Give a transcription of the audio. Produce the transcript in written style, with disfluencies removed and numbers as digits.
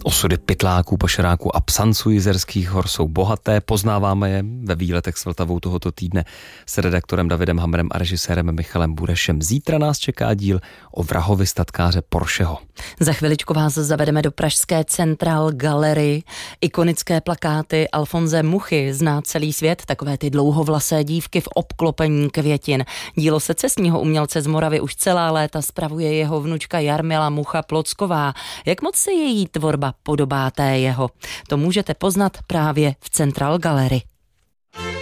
Osudy pytláků, pašeráků a psanců Jizerských hor jsou bohaté, poznáváme je ve výletech s Vltavou tohoto týdne s redaktorem Davidem Hamrem a režisérem Michalem Burešem. Zítra nás čeká díl o vrahovi statkáře Porscheho. Za chviličku vás zavedeme do pražské Central Gallery. Ikonické plakáty Alfonse Muchy zná celý svět, takové ty dlouhovlasé dívky v obklopení květin. Dílo secesního umělce z Moravy už celá léta spravuje jeho vnučka Jarmila Mucha-Plocková. Jak moc se její tvorba podobá té jeho? To můžete poznat právě v Central Gallery.